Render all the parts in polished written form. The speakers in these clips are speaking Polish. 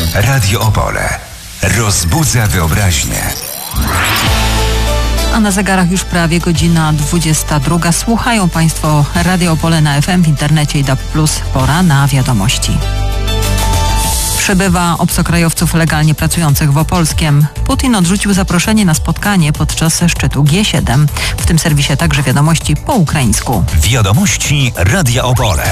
Radio Opole. Rozbudza wyobraźnię. A na zegarach już prawie godzina 22. Słuchają Państwo Radio Opole na FM, w internecie i DAB+. Pora na wiadomości. Przybywa obcokrajowców legalnie pracujących w Opolskiem. Putin odrzucił zaproszenie na spotkanie podczas szczytu G7. W tym serwisie także wiadomości po ukraińsku. Wiadomości Radia Opole.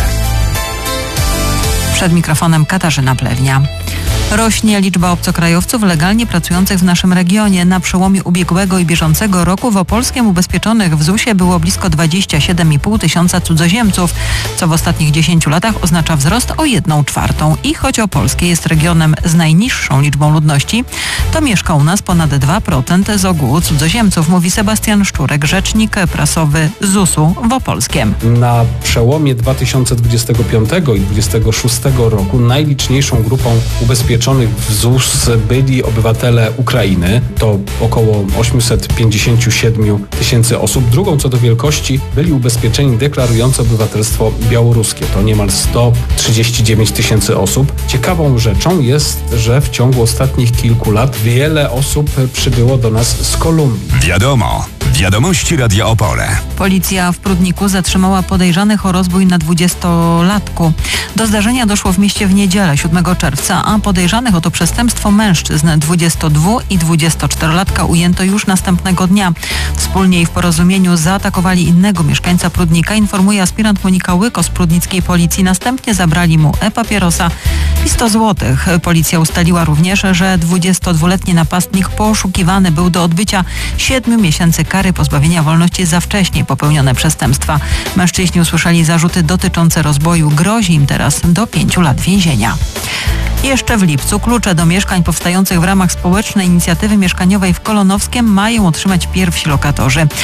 Przed mikrofonem Katarzyna Plewnia. Rośnie liczba obcokrajowców legalnie pracujących w naszym regionie. Na przełomie ubiegłego i bieżącego roku w Opolskiem ubezpieczonych w ZUS-ie było blisko 27,5 tysiąca cudzoziemców, co w ostatnich 10 latach oznacza wzrost o 1/4. I choć Opolskie jest regionem z najniższą liczbą ludności, to mieszka u nas ponad 2% z ogółu cudzoziemców, mówi Sebastian Szczurek, rzecznik prasowy ZUS-u w Opolskiem. Na przełomie 2025 i 2026 roku najliczniejszą grupą ubezpieczonych w ZUS byli obywatele Ukrainy. To około 857 tysięcy osób. Drugą co do wielkości byli ubezpieczeni deklarujący obywatelstwo białoruskie. To niemal 139 tysięcy osób. Ciekawą rzeczą jest, że w ciągu ostatnich kilku lat wiele osób przybyło do nas z Kolumbii. Wiadomo. Wiadomości Radia Opole. Policja w Prudniku zatrzymała podejrzanych o rozbój na 20-latku. Do zdarzenia doszło w mieście w niedzielę 7 czerwca, a podejrzanych o to przestępstwo mężczyzn 22 i 24-latka ujęto już następnego dnia. Wspólnie i w porozumieniu zaatakowali innego mieszkańca Prudnika, informuje aspirant Monika Łyko z prudnickiej policji. Następnie zabrali mu e-papierosa i 100 zł. Policja ustaliła również, że 22-letni napastnik poszukiwany był do odbycia 7 miesięcy kary pozbawienia wolności za wcześniej popełnione przestępstwa. Mężczyźni usłyszeli zarzuty dotyczące rozboju. Grozi im teraz do 5 lat więzienia. Jeszcze w lipcu klucze do mieszkań powstających w ramach społecznej inicjatywy mieszkaniowej w Kolonowskiem mają otrzymać pierwsi lokatorzy.